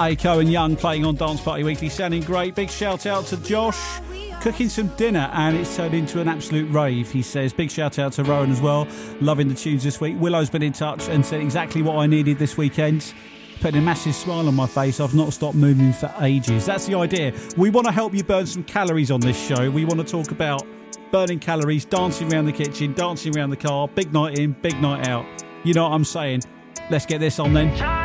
Aiko and Young playing on Dance Party Weekly, sounding great. Big shout out to Josh, cooking some dinner and it's turned into an absolute rave, he says. Big shout out to Rowan as well, loving the tunes this week. Willow's been in touch and said exactly what I needed this weekend, putting a massive smile on my face. I've not stopped moving for ages. That's the idea. We want to help you burn some calories on this show. We want to talk about burning calories, dancing around the kitchen, dancing around the car, big night in, big night out. You know what I'm saying? Let's get this on then.